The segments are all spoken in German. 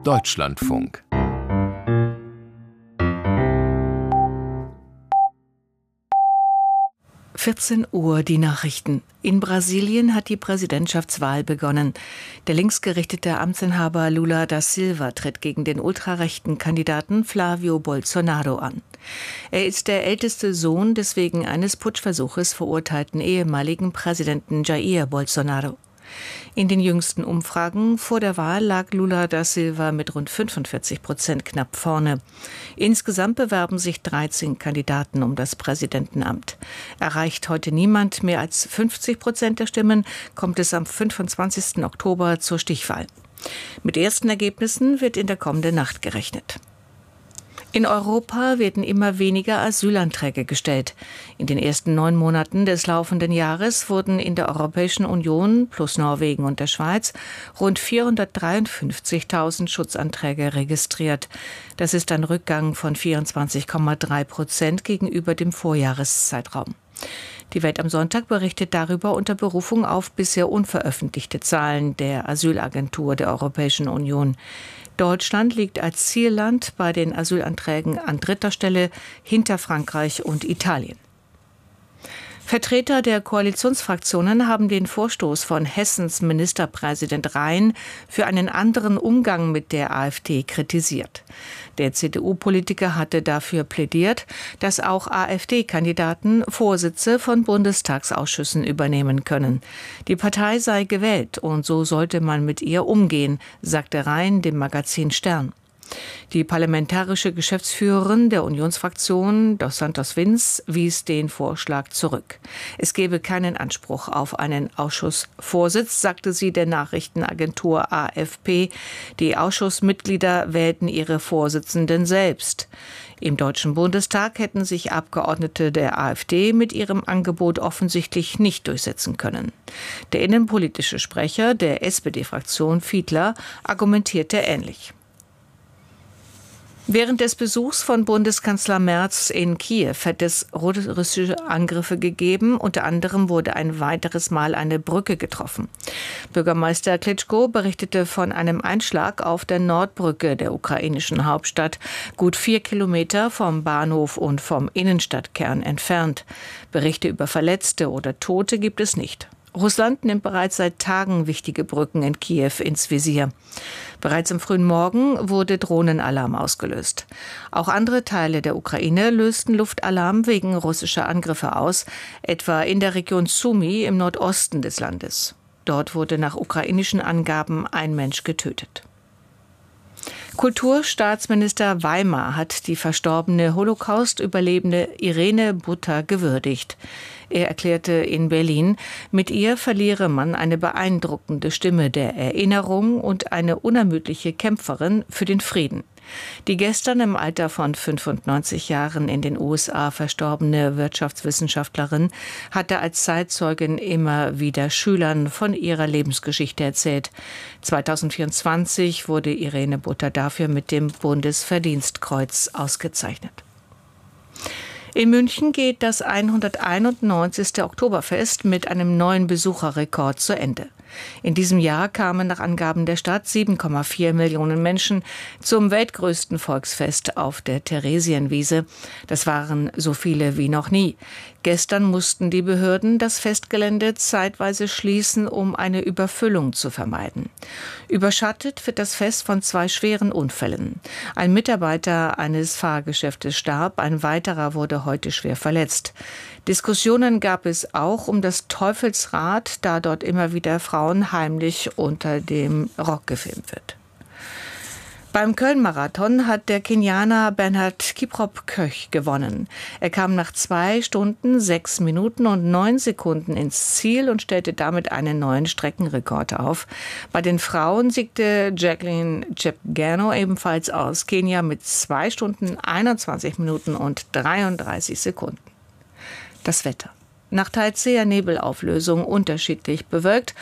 Deutschlandfunk. Uhr die Nachrichten. In Brasilien hat die Präsidentschaftswahl begonnen. Der linksgerichtete Amtsinhaber Lula da Silva tritt gegen den ultrarechten Kandidaten Flávio Bolsonaro an. Er ist der älteste Sohn des wegen eines Putschversuches verurteilten ehemaligen Präsidenten Jair Bolsonaro. In den jüngsten Umfragen vor der Wahl lag Lula da Silva mit rund 45% knapp vorne. Insgesamt bewerben sich 13 Kandidaten um das Präsidentenamt. Erreicht heute niemand mehr als 50% der Stimmen, kommt es am 25. Oktober zur Stichwahl. Mit ersten Ergebnissen wird in der kommenden Nacht gerechnet. In Europa werden immer weniger Asylanträge gestellt. In den ersten 9 Monaten des laufenden Jahres wurden in der Europäischen Union plus Norwegen und der Schweiz rund 453.000 Schutzanträge registriert. Das ist ein Rückgang von 24,3% gegenüber dem Vorjahreszeitraum. Die Welt am Sonntag berichtet darüber unter Berufung auf bisher unveröffentlichte Zahlen der Asylagentur der Europäischen Union. Deutschland liegt als Zielland bei den Asylanträgen an 3. Stelle hinter Frankreich und Italien. Vertreter der Koalitionsfraktionen haben den Vorstoß von Hessens Ministerpräsident Rhein für einen anderen Umgang mit der AfD kritisiert. Der CDU-Politiker hatte dafür plädiert, dass auch AfD-Kandidaten Vorsitze von Bundestagsausschüssen übernehmen können. Die Partei sei gewählt und so sollte man mit ihr umgehen, sagte Rhein dem Magazin Stern. Die parlamentarische Geschäftsführerin der Unionsfraktion, Dos Santos Vins, wies den Vorschlag zurück. Es gebe keinen Anspruch auf einen Ausschussvorsitz, sagte sie der Nachrichtenagentur AFP. Die Ausschussmitglieder wählten ihre Vorsitzenden selbst. Im Deutschen Bundestag hätten sich Abgeordnete der AfD mit ihrem Angebot offensichtlich nicht durchsetzen können. Der innenpolitische Sprecher der SPD-Fraktion Fiedler argumentierte ähnlich. Während des Besuchs von Bundeskanzler Merz in Kiew hat es russische Angriffe gegeben. Unter anderem wurde ein weiteres Mal eine Brücke getroffen. Bürgermeister Klitschko berichtete von einem Einschlag auf der Nordbrücke der ukrainischen Hauptstadt, gut 4 Kilometer vom Bahnhof und vom Innenstadtkern entfernt. Berichte über Verletzte oder Tote gibt es nicht. Russland nimmt bereits seit Tagen wichtige Brücken in Kiew ins Visier. Bereits am frühen Morgen wurde Drohnenalarm ausgelöst. Auch andere Teile der Ukraine lösten Luftalarm wegen russischer Angriffe aus, etwa in der Region Sumy im Nordosten des Landes. Dort wurde nach ukrainischen Angaben ein Mensch getötet. Kulturstaatsminister Weimar hat die verstorbene Holocaust-Überlebende Irene Butter gewürdigt. Er erklärte in Berlin, mit ihr verliere man eine beeindruckende Stimme der Erinnerung und eine unermüdliche Kämpferin für den Frieden. Die gestern im Alter von 95 Jahren in den USA verstorbene Wirtschaftswissenschaftlerin hatte als Zeitzeugin immer wieder Schülern von ihrer Lebensgeschichte erzählt. 2024 wurde Irene Butter dafür mit dem Bundesverdienstkreuz ausgezeichnet. In München geht das 191. Oktoberfest mit einem neuen Besucherrekord zu Ende. In diesem Jahr kamen nach Angaben der Stadt 7,4 Millionen Menschen zum weltgrößten Volksfest auf der Theresienwiese. Das waren so viele wie noch nie. Gestern mussten die Behörden das Festgelände zeitweise schließen, um eine Überfüllung zu vermeiden. Überschattet wird das Fest von 2 schweren Unfällen. Ein Mitarbeiter eines Fahrgeschäftes starb, ein weiterer wurde heute schwer verletzt. Diskussionen gab es auch um das Teufelsrad, da dort immer wieder Frauen heimlich unter dem Rock gefilmt wird. Beim Köln-Marathon hat der Kenianer Bernhard Kiprop-Köch gewonnen. Er kam nach 2 Stunden, 6 Minuten und 9 Sekunden ins Ziel und stellte damit einen neuen Streckenrekord auf. Bei den Frauen siegte Jacqueline Chepgano ebenfalls aus Kenia mit 2 Stunden, 21 Minuten und 33 Sekunden. Das Wetter. Nach teils zäher Nebelauflösung unterschiedlich bewölkt.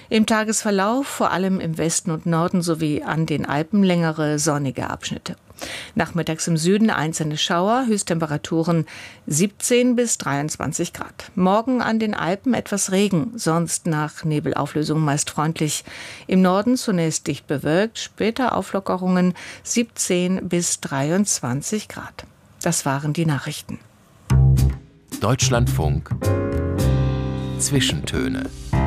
Im Tagesverlauf vor allem im Westen und Norden sowie an den Alpen längere sonnige Abschnitte. Nachmittags im Süden einzelne Schauer, Höchsttemperaturen 17 bis 23 Grad. Morgen an den Alpen etwas Regen, sonst nach Nebelauflösung meist freundlich. Im Norden zunächst dicht bewölkt, später Auflockerungen 17 bis 23 Grad. Das waren die Nachrichten. Deutschlandfunk Zwischentöne.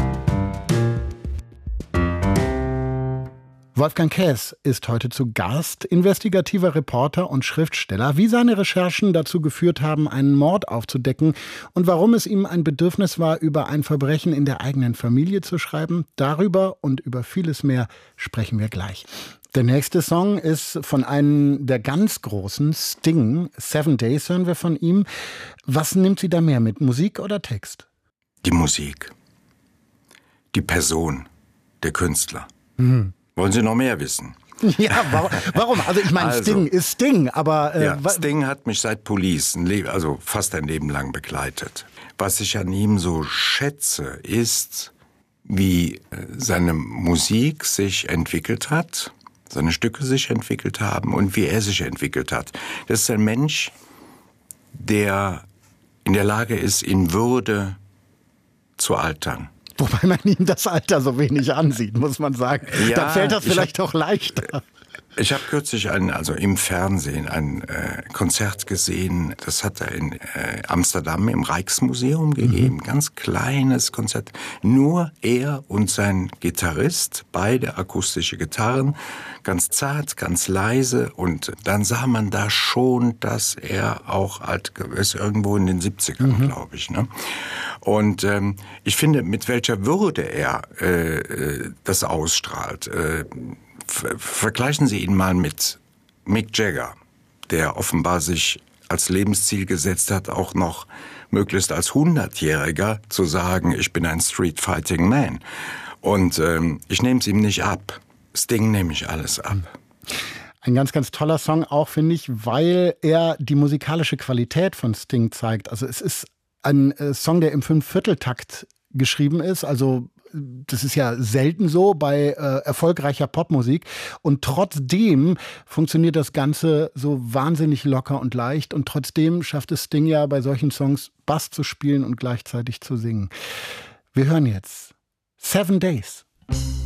Wolfgang Käs ist heute zu Gast, investigativer Reporter und Schriftsteller. Wie seine Recherchen dazu geführt haben, einen Mord aufzudecken und warum es ihm ein Bedürfnis war, über ein Verbrechen in der eigenen Familie zu schreiben, darüber und über vieles mehr sprechen wir gleich. Der nächste Song ist von einem der ganz Großen, Sting. 7 Days hören wir von ihm. Was nimmt Sie da mehr mit, Musik oder Text? Die Musik. Die Person, der Künstler. Wollen Sie noch mehr wissen? Ja, warum? Also ich meine, Sting ist Sting, aber... Sting hat mich seit Police, fast ein Leben lang begleitet. Was ich an ihm so schätze, ist, wie seine Musik sich entwickelt hat, seine Stücke sich entwickelt haben und wie er sich entwickelt hat. Das ist ein Mensch, der in der Lage ist, in Würde zu altern. Wobei man ihm das Alter so wenig ansieht, muss man sagen. Ja, dann fällt das vielleicht auch leichter. Ich habe kürzlich im Fernsehen ein Konzert gesehen, das hat er in Amsterdam im Rijksmuseum gegeben. Ganz kleines Konzert. Nur er und sein Gitarrist, beide akustische Gitarren, ganz zart, ganz leise. Und dann sah man da schon, dass er auch alt ist, irgendwo in den 70ern, glaube ich. Ne? Und ich finde, mit welcher Würde er das ausstrahlt. Vergleichen Sie ihn mal mit Mick Jagger, der offenbar sich als Lebensziel gesetzt hat, auch noch möglichst als 100-Jähriger zu sagen, ich bin ein Street-Fighting-Man. Und ich nehme es ihm nicht ab. Sting nehme ich alles ab. Ein ganz, ganz toller Song auch, finde ich, weil er die musikalische Qualität von Sting zeigt. Also es ist ein Song, der im 5/4-Takt geschrieben ist, also das ist ja selten so bei erfolgreicher Popmusik. Und trotzdem funktioniert das Ganze so wahnsinnig locker und leicht. Und trotzdem schafft es Sting ja bei solchen Songs Bass zu spielen und gleichzeitig zu singen. Wir hören jetzt 7 Days.